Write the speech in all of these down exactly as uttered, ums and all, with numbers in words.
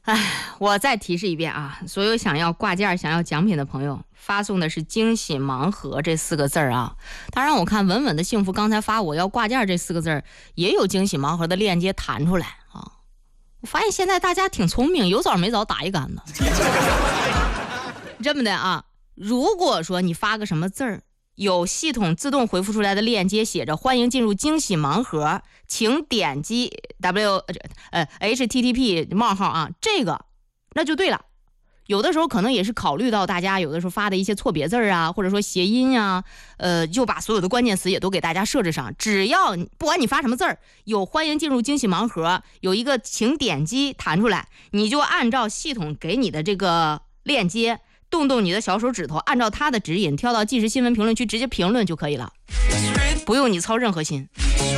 哎，我再提示一遍啊，所有想要挂件、想要奖品的朋友，发送的是惊喜盲盒这四个字啊。当然我看稳稳的幸福刚才发我要挂件这四个字也有惊喜盲盒的链接弹出来啊。我发现现在大家挺聪明，有枣没枣打一竿子。这么的啊，如果说你发个什么字儿，有系统自动回复出来的链接写着欢迎进入惊喜盲盒，请点击 w 呃 http 冒号啊，这个那就对了。有的时候可能也是考虑到大家有的时候发的一些错别字啊，或者说谐音啊，呃，就把所有的关键词也都给大家设置上。只要不管你发什么字儿，有欢迎进入惊喜盲盒，有一个请点击弹出来，你就按照系统给你的这个链接。动动你的小手指头，按照他的指引跳到即时新闻评论区直接评论就可以了，不用你操任何心。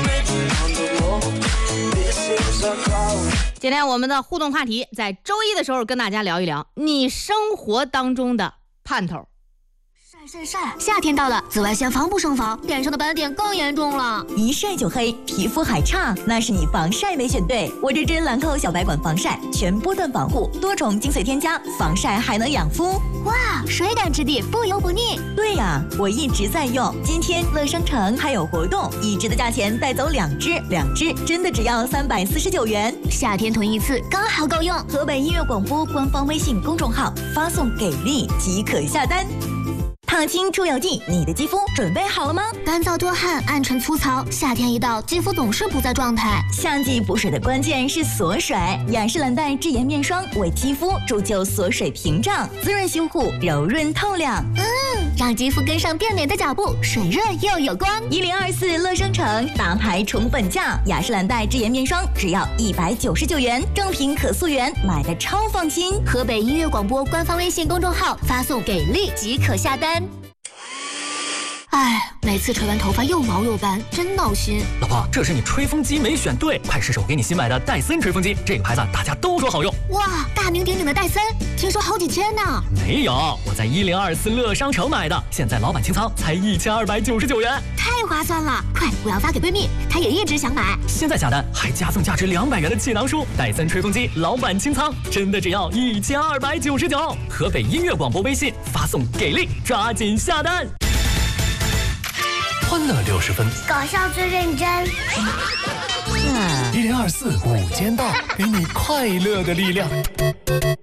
今天我们的互动话题在周一的时候跟大家聊一聊你生活当中的盼头。 晒晒晒！夏天到了，紫外线防不胜防，脸上的斑点更严重了。 一晒就黑，皮肤还差，那是你防晒没选对。我这支兰蔻小白管防晒，全波段防护，多重精粹添加，防晒还能养肤。 哇，水感质地，不油不腻。 对呀、啊，我一直在用。今天乐商城还有活动，一支的价钱带走两支，两支真的只要三百四十九元。 夏天囤一次刚好够用。 河北音乐广播官方微信公众号发送给力即可下单。烫青出油剂，你的肌肤准备好了吗？ 干燥多汗，暗沉粗糙，夏天一到，肌肤总是不在状态。 夏季补水的关键是锁水，雅诗兰黛智妍面霜为肌肤铸就锁水屏障，滋润修护，柔润透亮。 嗯，让肌肤跟上变美的脚步，水润又有光。 一零二四乐商城大牌宠粉价，雅诗兰黛智妍面霜只要一百九十九元，正品可溯源，买的超放心。 河北音乐广播官方微信公众号发送给力即可下单。哎，每次吹完头发又毛又斑，真闹心。 老婆，这是你吹风机没选对，快试试我给你新买的戴森吹风机，这个牌子大家都说好用。 哇，大名鼎鼎的戴森，听说好几千呢。 没有，我在一零二四乐商城买的，现在老板清仓才一千二百九十九元， 太划算了！快，我要发给闺蜜，她也一直想买。 现在下单还加送价值两百元的气囊书，戴森吹风机老板清仓，真的只要一千二百九十九。河北音乐广播微信发送给力，抓紧下单。欢乐六十分， 搞笑最认真。 一零二四午间到，给你快乐的力量。